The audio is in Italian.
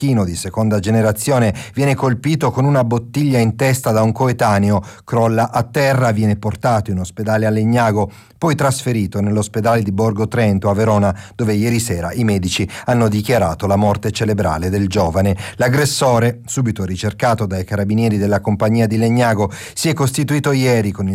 marocchino di seconda generazione viene colpito con una bottiglia in testa da un coetaneo, crolla a terra, viene portato in ospedale a Legnago, poi trasferito nell'ospedale di Borgo Trento a Verona, dove ieri sera i medici hanno dichiarato la morte cerebrale del giovane. L'aggressore, subito ricercato dai carabinieri della compagnia di Legnago, si è costituito ieri con il